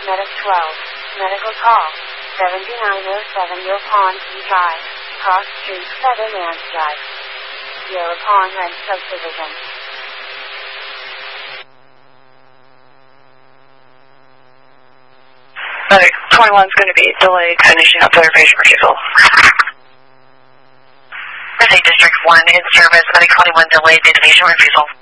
Medic 12. Medical call. 7907 Yellow Pond Drive. Cross Street, Featherlands Drive. Yellow Pond Ranch Subdivision. Medic 21 is going to be delayed finishing up their patient refusal. District 1 in service. Medic 21 delayed due to patient refusal.